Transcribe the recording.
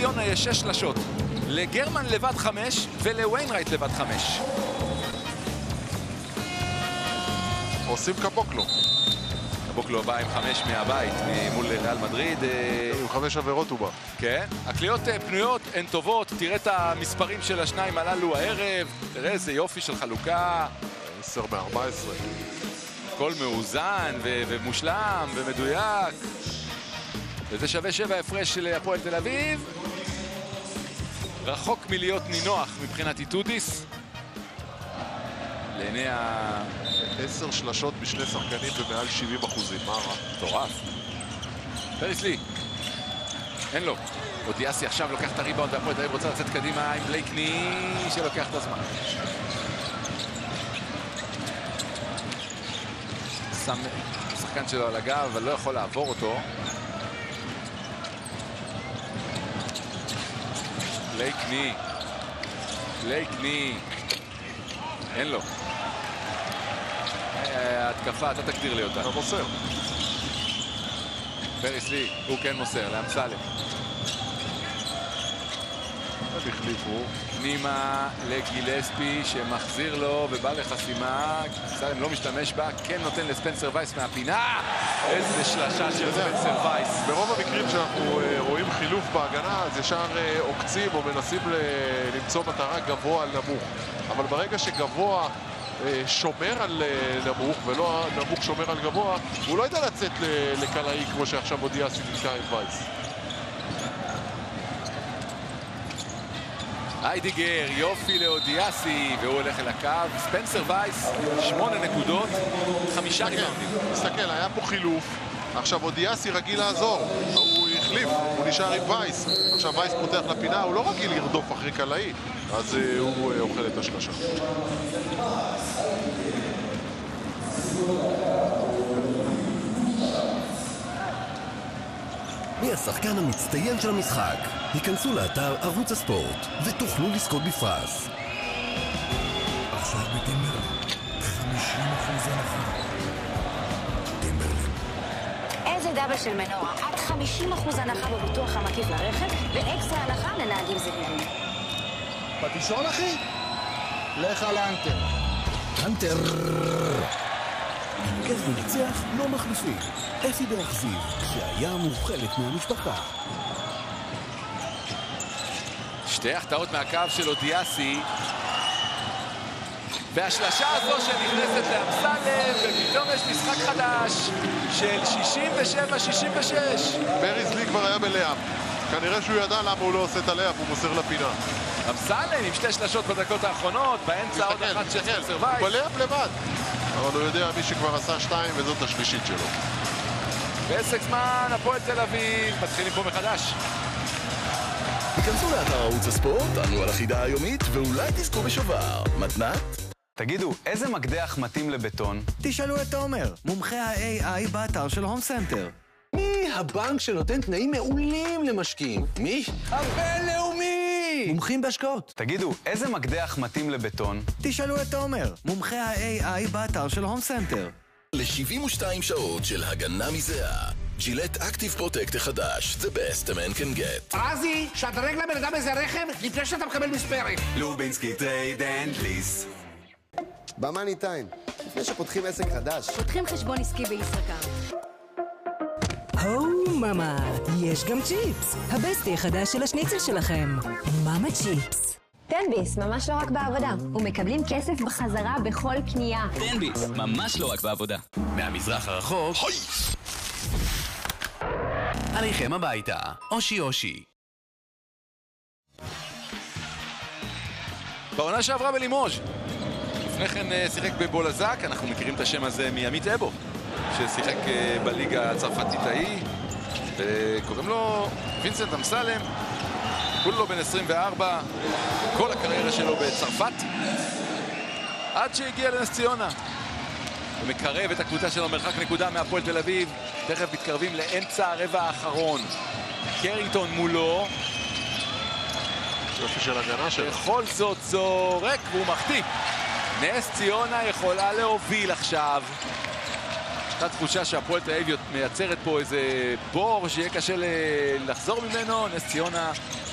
ציונה יש 6 שלשות. לגרמן לבד 5 ולוויינרייט לבד 5. עושים קבוקלו. קבוקלו בא עם 5 מהבית, מול ריאל מדריד. עם 5 עבירות הוא בא. כן, הקליעות פנויות הן טובות, תראה את המספרים של השניים הללו הערב, תראה איזה יופי של חלוקה. 10 מ-14. הכל מאוזן ומושלם ומדויק. וזה שווה 7 הפרש של הפועל תל אביב. רחוק מלהיות נינוח מבחינת איטודיס. לעיני 10 שלשות בשני שחקנים במעל 70%. מה רע? מטורף. פריסלי. אין לו. אודיאסי עכשיו לוקח את הריבאונד והפועל תל אביב רוצה לצאת קדימה עם בלייקני שלוקח את הזמן. שם השחקן שלו על הגב, אבל לא יכול לעבור אותו. בלייקני. אין לו. התקפה, אתה תגדיר לי אותה. אתה מוסר. פריסלי, הוא כן מוסר, לאמסלם. הם החליפו. פנימה לגילספי שמחזיר לו ובא לחסימה. אמסלם לא משתמש בה, כן נותן לספנסר וייס מהפינה. איזה שלשה של ספנסר וייס. ברוב המקרים שאנחנו רואים חילוף בהגנה, אז ישר עוקצים או מנסים למצוא מטרה גבוה על נמוך. אבל ברגע שגבוה שומר על נמוך ולא נמוך שומר על גבוה, הוא לא יודע לצאת לקלעי כמו שעכשיו אודיאסי נתקע עם וייס. היידיגר, יופי לאודיאסי, והוא הולך אל הקו. ספנסר וייס, 8 נקודות, 5 ריבאונדים. תסתכל, היה פה חילוף. עכשיו אודיאסי רגיל לעזור. הוא החליף, הוא נשאר עם וייס. עכשיו וייס פותח לפינה, הוא לא רגיל לרדוף אחרי קלעי. אז הוא אוכל את השלשה. מי השחקן המצטיין של המשחק? היכנסו לאתר ערוץ הספורט ותוכלו לזכות בפרס. עכשיו בטימברלין 50% הנחה. טימברלין. איזה דאבל של מנורה, עד 50% הנחה בביטוח המקיף לרכב ואקסטרה הנחה לנהגים זהירים. פטישון אחי? לך לאנטר. אנטר. גז מנצח לא מחליפים. אפי דרך זיו, שהיה מובחלת מהמשפחה. שתי החטאות מהקו של אודיאסי. והשלשה הזו שנכנסת לאמסלם, ופתאום יש משחק חדש של 67-66. פריסלי כבר היה בלאפ. כנראה שהוא ידע למה הוא לא עושה את הלאפ, הוא מוסר לפינה. אמסלם עם 2 שלשות בדקות האחרונות, באמצע עוד אחת של ספנסר וייס. הוא בלאפ לבד. אבל הוא יודע מי שכבר עשה 2 וזאת השלישית שלו. בעסק זמן, הפועל תל אביב, מתחילים פה מחדש. היכנסו לאתר ערוץ הספורט, ענו על החידה היומית, ואולי תזכו בשובר. מתנת? תגידו, איזה מקדח מתאים לבטון? תשאלו את תומר, מומחה ה-AI באתר של הום סנטר. מי הבנק שנותן תנאים מעולים למשקיעים? מי? הבינלאומי! מומחים בהשקעות. תגידו, איזה מקדח מתאים לבטון? תשאלו את תומר, מומחה ה-AI באתר של הום סנטר. ל-72 שעות של הגנה מזיעה. ג'ילט אקטיב פרוטקט החדש, the best a man can get. רזי, שדרג לבן אדם איזה רכב לפני שאתה מקבל מספרת. לובינסקי טרייד אנד ליס. במאני טיים, לפני שפותחים עסק חדש. פותחים חשבון עסקי בישראכרט. הו מאמה, יש גם צ'יפס. הבסטי החדש של השניצל שלכם. מאמה צ'יפס. תן ביס, ממש לא רק בעבודה. ומקבלים כסף בחזרה בכל קנייה. תן ביס, ממש לא רק בעבודה. מהמזרח הרחוק. עליכם הביתה. אושי אושי. בעונה שעברה בלימוז'. לפני כן שיחק בבולזק, אנחנו מכירים את השם הזה מעמית אבו, ששיחק בליגה הצרפתית ההיא, וקוראים לו וינסנט אמסלם, כולו בן 24, כל הקריירה שלו בצרפת, עד שהגיע לנס ציונה. ומקרב את הקבוצה שלו מרחק נקודה מהפועל תל אביב, תכף מתקרבים לאמצע הרבע האחרון. קרינגטון מולו. יופי של הגנה שלו. בכל זאת זורק והוא מחטיא. נס ציונה יכולה להוביל עכשיו. יש תחושה שהפועל תל אביב מייצרת פה איזה בור שיהיה קשה לחזור ממנו. נס ציונה